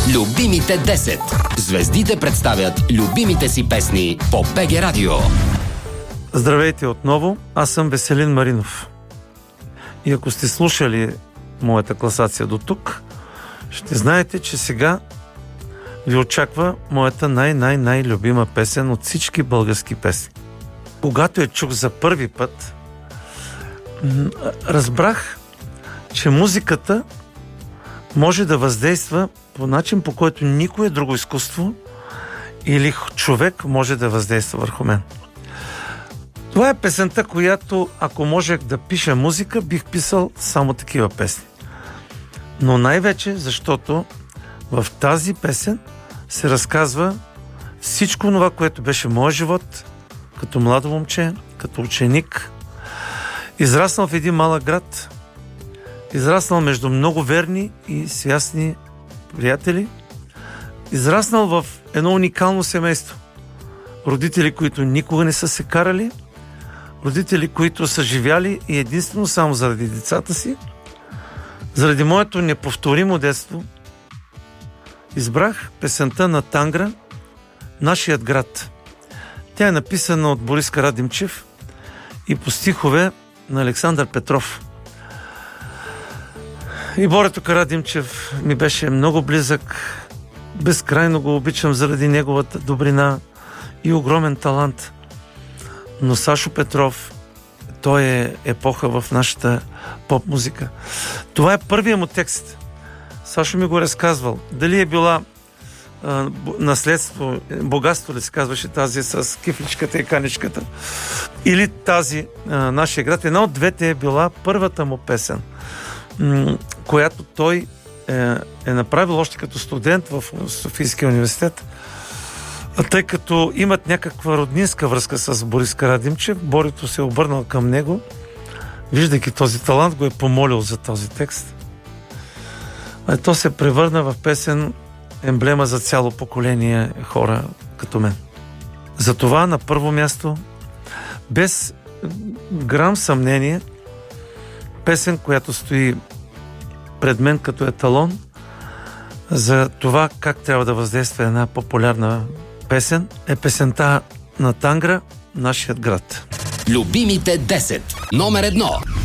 Любимите 10. Звездите представят любимите си песни по БГ Радио. Здравейте отново, аз съм Веселин Маринов. И ако сте слушали моята класация до тук, ще знаете, че сега ви очаква моята най-любима песен от всички български песни. Когато я чух за първи път, разбрах, че музиката може да въздейства по начин, по който никое друго изкуство или човек може да въздейства върху мен. Това е песента, която, ако можех да пиша музика, бих писал само такива песни. Но най-вече, защото в тази песен се разказва всичко това, което беше моят живот, като младо момче, като ученик, израснал в един малък град, израснал между много верни и свясни приятели, израснал в едно уникално семейство. Родители, които никога не са се карали, родители, които са живяли и единствено само заради децата си. Заради моето неповторимо детство избрах песента на Тангра "Нашият град". Тя е написана от Борис Карадимчев и по стихове на Александър Петров. И Борето Карадимчев ми беше много близък. Безкрайно го обичам заради неговата добрина и огромен талант. Но Сашо Петров, той е епоха в нашата поп-музика. Това е първият му текст. Сашо ми го разказвал. Дали е била наследство, богатство ли се казваше тази с кифличката и каничката, или тази "Нашия град". Една от двете е била първата му песен, която той е направил още като студент в Софийския университет. Тъй като имат някаква роднинска връзка с Борис Карадимчев, Борито се е обърнал към него, виждайки този талант, го е помолил за този текст. То се превърна в песен емблема за цяло поколение хора като мен. Затова на първо място, без грам съмнение, песен, която стои пред мен като еталон за това как трябва да въздейства една популярна песен, е песента на Тангра "Нашият град". Любимите 10. Номер 1.